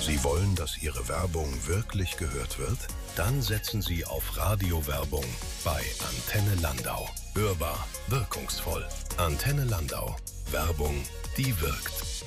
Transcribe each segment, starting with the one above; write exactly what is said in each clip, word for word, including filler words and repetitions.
Sie wollen, dass Ihre Werbung wirklich gehört wird? Dann setzen Sie auf Radiowerbung bei Antenne Landau. Hörbar, wirkungsvoll. Antenne Landau. Werbung, die wirkt.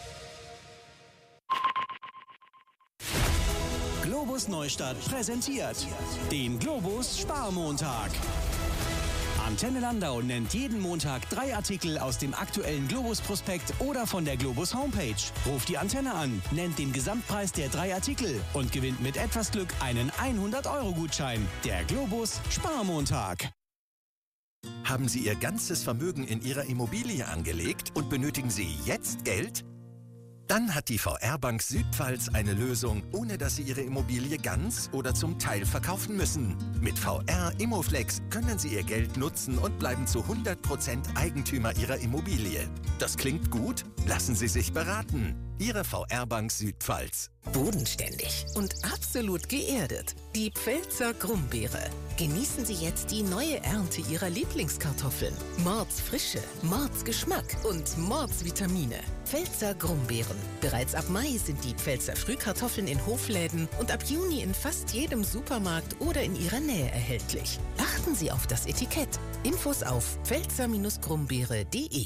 Globus Neustadt präsentiert den Globus Sparmontag. Antenne Landau nennt jeden Montag drei Artikel aus dem aktuellen Globus-Prospekt oder von der Globus Homepage. Ruft die Antenne an, nennt den Gesamtpreis der drei Artikel und gewinnt mit etwas Glück einen hundert-Euro-Gutschein. Der Globus Sparmontag. Haben Sie Ihr ganzes Vermögen in Ihrer Immobilie angelegt und benötigen Sie jetzt Geld? Dann hat die V R-Bank Südpfalz eine Lösung, ohne dass Sie Ihre Immobilie ganz oder zum Teil verkaufen müssen. Mit V R Immoflex können Sie Ihr Geld nutzen und bleiben zu hundert Prozent Eigentümer Ihrer Immobilie. Das klingt gut? Lassen Sie sich beraten. Ihre V R-Bank Südpfalz. Bodenständig und absolut geerdet. Die Pfälzer Grumbeere. Genießen Sie jetzt die neue Ernte Ihrer Lieblingskartoffeln. Mordsfrische, Mordsgeschmack und Mordsvitamine. Pfälzer Grumbeeren. Bereits ab Mai sind die Pfälzer Frühkartoffeln in Hofläden und ab Juni in fast jedem Supermarkt oder in Ihrer Nähe erhältlich. Achten Sie auf das Etikett. Infos auf pfälzer Grumbeere punkt de.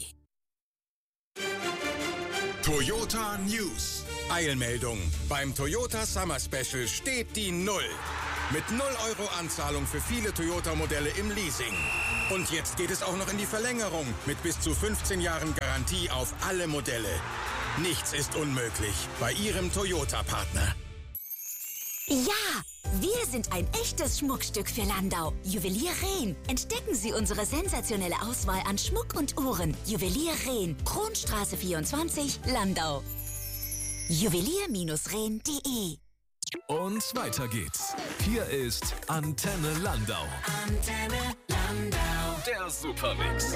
Toyota News. Eilmeldung. Beim Toyota Summer Special steht die Null. Mit null Euro Anzahlung für viele Toyota-Modelle im Leasing. Und jetzt geht es auch noch in die Verlängerung mit bis zu fünfzehn Jahren Garantie auf alle Modelle. Nichts ist unmöglich bei Ihrem Toyota-Partner. Ja, wir sind ein echtes Schmuckstück für Landau. Juwelier Rehn. Entdecken Sie unsere sensationelle Auswahl an Schmuck und Uhren. Juwelier Rehn. Kronstraße vierundzwanzig, Landau. Juwelier Rehn punkt de. Und weiter geht's. Hier ist Antenne Landau. Antenne Landau. Der Supermix.